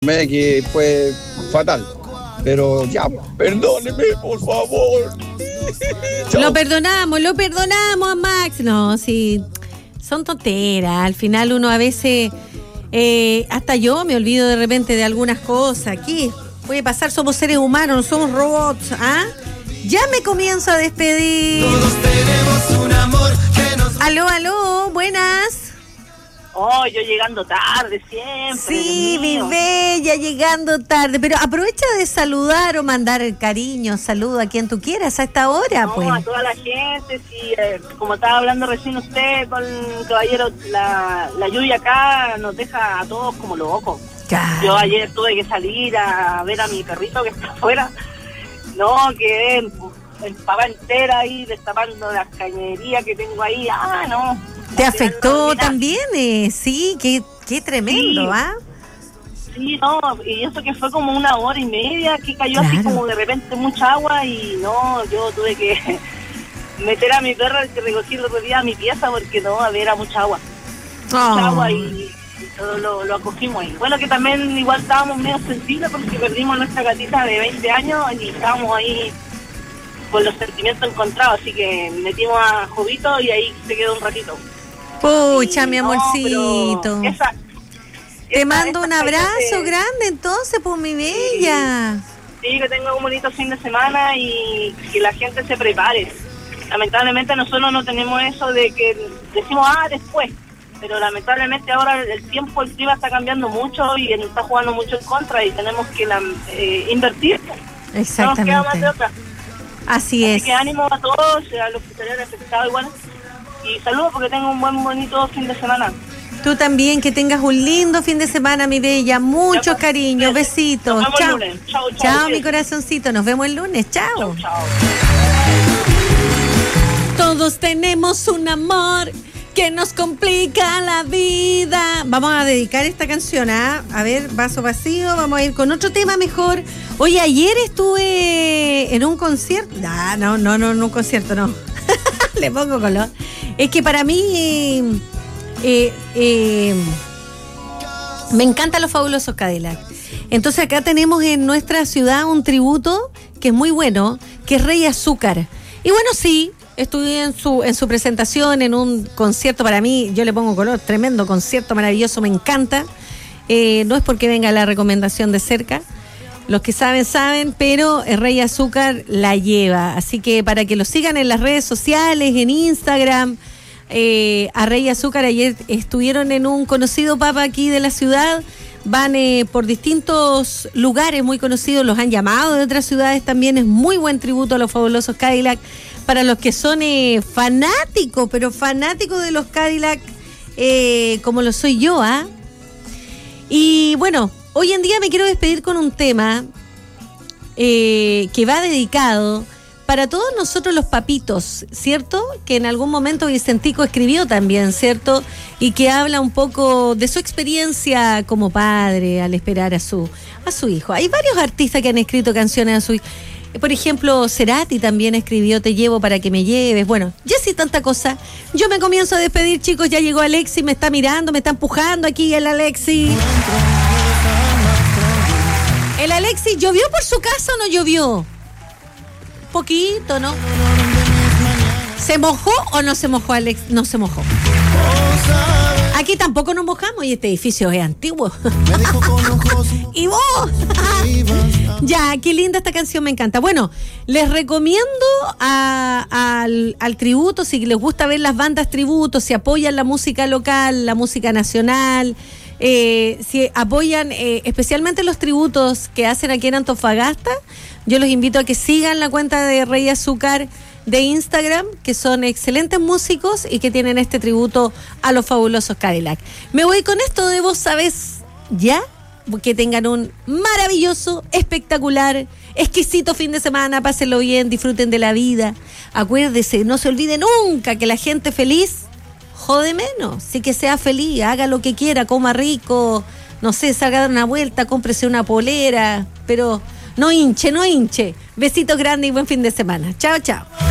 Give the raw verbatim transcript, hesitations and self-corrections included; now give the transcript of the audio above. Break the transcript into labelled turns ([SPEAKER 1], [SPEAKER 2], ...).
[SPEAKER 1] que fue fatal. Pero ya, perdóneme, por favor.
[SPEAKER 2] Lo perdonamos, lo perdonamos a Max. No, sí, son tonteras. Al final uno a veces, eh, hasta yo me olvido de repente de algunas cosas. ¿Qué puede pasar? Somos seres humanos, no somos robots. ¿Ah? Ya me comienzo a despedir.
[SPEAKER 3] Todos tenemos un amor que nos...
[SPEAKER 2] Aló, aló, buenas.
[SPEAKER 4] Oh, yo llegando tarde siempre.
[SPEAKER 2] Sí, mi bella, llegando tarde. Pero aprovecha de saludar o mandar el cariño, saludo a quien tú quieras a esta hora,
[SPEAKER 4] no,
[SPEAKER 2] pues.
[SPEAKER 4] A toda la gente, sí, eh, como estaba hablando recién usted con caballero, la, la lluvia acá nos deja a todos como locos.
[SPEAKER 2] Claro.
[SPEAKER 4] Yo ayer tuve que salir a ver a mi perrito que está afuera. No, quedé en, en pava entera ahí, destapando las cañerías que tengo ahí. Ah, no.
[SPEAKER 2] ¿Te afectó también? Eh, sí, qué, qué tremendo,
[SPEAKER 4] sí.
[SPEAKER 2] ¿ah?
[SPEAKER 4] Sí, no, y eso que fue como una hora y media que cayó
[SPEAKER 2] Claro.
[SPEAKER 4] así como de repente mucha agua y no, yo tuve que meter a mi perro que recogí el otro día a mi pieza porque no, había mucha agua.
[SPEAKER 2] Oh.
[SPEAKER 4] Mucha agua y, y todo lo, lo acogimos ahí. Bueno, que también igual estábamos medio sensibles porque perdimos nuestra gatita de veinte años y estábamos ahí con los sentimientos encontrados, así que metimos a Jovito y ahí se quedó un ratito.
[SPEAKER 2] Pucha,
[SPEAKER 4] Y,
[SPEAKER 2] mi
[SPEAKER 4] no,
[SPEAKER 2] amorcito.
[SPEAKER 4] pero esa,
[SPEAKER 2] Te
[SPEAKER 4] esa,
[SPEAKER 2] mando
[SPEAKER 4] esa
[SPEAKER 2] un abrazo
[SPEAKER 4] de...
[SPEAKER 2] grande entonces, pues mi bella.
[SPEAKER 4] Sí, que tenga un bonito fin de semana y que la gente se prepare. Lamentablemente nosotros no tenemos eso de que decimos, ah, después. Pero lamentablemente ahora el tiempo, el clima está cambiando mucho y nos está jugando mucho en contra y tenemos que la, eh, invertir.
[SPEAKER 2] Exactamente.
[SPEAKER 4] No nos queda más de otra.
[SPEAKER 2] Así,
[SPEAKER 4] Así
[SPEAKER 2] es.
[SPEAKER 4] que ánimo a todos, a los que se hayan afectado igual. Y saludos porque tengo un buen, bonito fin de semana.
[SPEAKER 2] Tú también, que tengas un lindo fin de semana, mi bella. Muchos cariños, besitos.
[SPEAKER 4] Nos vemos
[SPEAKER 2] Chao.
[SPEAKER 4] el lunes. Chao, chao.
[SPEAKER 2] Chao,
[SPEAKER 4] Sí.
[SPEAKER 2] mi corazoncito. Nos vemos el lunes. Chao.
[SPEAKER 4] Chao, chao.
[SPEAKER 2] Todos tenemos un amor que nos complica la vida. Vamos a dedicar esta canción a, a ver, vaso vacío. Vamos a ir con otro tema mejor. Oye, ayer estuve en un concierto. Ah, no, no, no, en un concierto, no. Le pongo color. Es que para mí eh, eh, eh, me encantan los fabulosos Cadillac. Entonces acá tenemos en nuestra ciudad un tributo que es muy bueno, que es Rey Azúcar. Y bueno, sí, estuve en su, en su presentación, en un concierto. Para mí, yo le pongo color, tremendo concierto, maravilloso, me encanta. Eh, no es porque venga la recomendación de cerca, los que saben, saben, pero el Rey Azúcar la lleva. Así que para que lo sigan en las redes sociales, en Instagram, eh, a Rey Azúcar. Ayer estuvieron en un conocido pub aquí de la ciudad. Van eh, por distintos lugares muy conocidos, los han llamado de otras ciudades también. Es muy buen tributo a los fabulosos Cadillac. Para los que son eh, fanáticos, pero fanáticos de los Cadillac, eh, como lo soy yo, ¿ah? ¿eh? Y bueno, hoy en día me quiero despedir con un tema eh, que va dedicado para todos nosotros los papitos, ¿cierto? Que en algún momento Vicentico escribió también, ¿cierto? Y que habla un poco de su experiencia como padre al esperar a su, a su hijo. Hay varios artistas que han escrito canciones a su hijo. Por ejemplo, Cerati también escribió Te llevo para que me lleves. Bueno, ya sí tanta cosa. Yo me comienzo a despedir, chicos. Ya llegó Alexi, me está mirando, me está empujando aquí el Alexi. El Alexi, ¿llovió por su casa o no llovió? Poquito, ¿no? ¿Se mojó o no se mojó, Alex? No se mojó. Aquí tampoco nos mojamos y este edificio es antiguo. ¿Y vos? Ya, qué linda esta canción, me encanta. Bueno, les recomiendo a, a, al, al tributo, si les gusta ver las bandas tributos, si apoyan la música local, la música nacional, eh, si apoyan eh, especialmente los tributos que hacen aquí en Antofagasta, yo los invito a que sigan la cuenta de Rey Azúcar de Instagram, que son excelentes músicos y que tienen este tributo a los fabulosos Cadillac. Me voy con esto de Vos Sabés Ya. Que tengan un maravilloso, espectacular, exquisito fin de semana, pásenlo bien, disfruten de la vida. Acuérdese, no se olvide nunca que la gente feliz jode menos. Sí, que sea feliz, haga lo que quiera, coma rico, no sé, salga a dar una vuelta, cómprese una polera, pero no hinche, no hinche. Besitos grandes y buen fin de semana. Chao, chao.